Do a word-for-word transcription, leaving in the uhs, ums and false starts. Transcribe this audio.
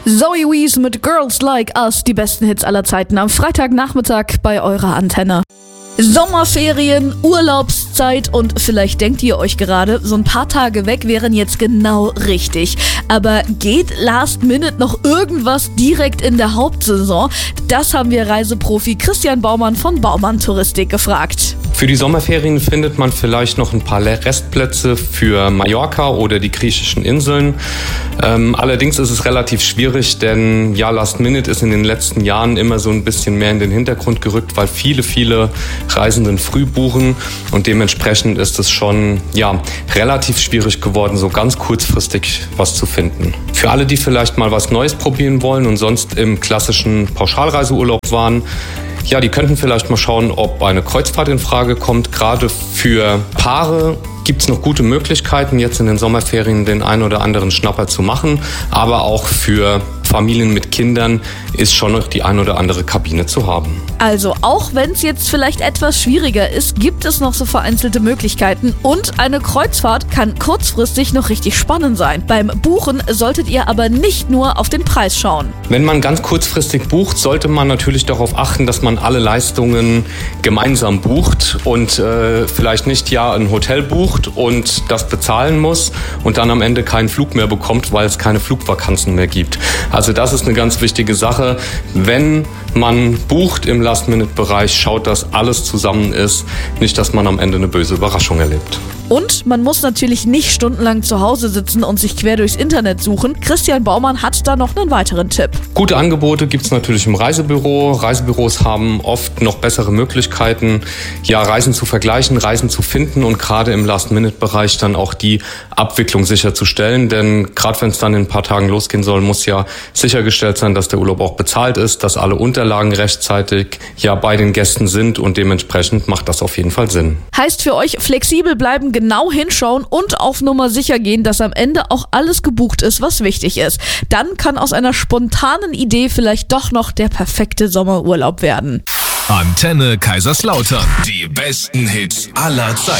Zoe Wees mit Girls Like Us, die besten Hits aller Zeiten am Freitagnachmittag bei eurer Antenne. Sommerferien, Urlaubszeit und vielleicht denkt ihr euch gerade, so ein paar Tage weg wären jetzt genau richtig. Aber geht Last Minute noch irgendwas direkt in der Hauptsaison? Das haben wir Reiseprofi Christian Baumann von Baumann Touristik gefragt. Für die Sommerferien findet man vielleicht noch ein paar Restplätze für Mallorca oder die griechischen Inseln. Ähm, allerdings ist es relativ schwierig, denn ja, Last Minute ist in den letzten Jahren immer so ein bisschen mehr in den Hintergrund gerückt, weil viele, viele Reisenden früh buchen und dementsprechend ist es schon ja, relativ schwierig geworden, so ganz kurzfristig was zu finden. Für alle, die vielleicht mal was Neues probieren wollen und sonst im klassischen Pauschalreiseurlaub waren, ja, die könnten vielleicht mal schauen, ob eine Kreuzfahrt in Frage kommt. Gerade für Paare gibt es noch gute Möglichkeiten, jetzt in den Sommerferien den einen oder anderen Schnapper zu machen. Aber auch für Familien mit Kindern ist schon noch die ein oder andere Kabine zu haben. Also auch wenn es jetzt vielleicht etwas schwieriger ist, gibt es noch so vereinzelte Möglichkeiten und eine Kreuzfahrt kann kurzfristig noch richtig spannend sein. Beim Buchen solltet ihr aber nicht nur auf den Preis schauen. Wenn man ganz kurzfristig bucht, sollte man natürlich darauf achten, dass man alle Leistungen gemeinsam bucht und äh, vielleicht nicht ja ein Hotel bucht und das bezahlen muss und dann am Ende keinen Flug mehr bekommt, weil es keine Flugvakanzen mehr gibt. Also das ist eine ganz wichtige Sache. Wenn man bucht im Last-Minute-Bereich, schaut, dass alles zusammen ist. Nicht, dass man am Ende eine böse Überraschung erlebt. Und man muss natürlich nicht stundenlang zu Hause sitzen und sich quer durchs Internet suchen. Christian Baumann hat da noch einen weiteren Tipp. Gute Angebote gibt es natürlich im Reisebüro. Reisebüros haben oft noch bessere Möglichkeiten, ja, Reisen zu vergleichen, Reisen zu finden und gerade im Last-Minute-Bereich dann auch die Abwicklung sicherzustellen. Denn gerade wenn es dann in ein paar Tagen losgehen soll, muss ja sichergestellt sein, dass der Urlaub auch bezahlt ist, dass alle Unterlagen rechtzeitig ja bei den Gästen sind und dementsprechend macht das auf jeden Fall Sinn. Heißt für euch flexibel bleiben, genau hinschauen und auf Nummer sicher gehen, dass am Ende auch alles gebucht ist, was wichtig ist. Dann kann aus einer spontanen Idee vielleicht doch noch der perfekte Sommerurlaub werden. Antenne Kaiserslautern. Die besten Hits aller Zeiten.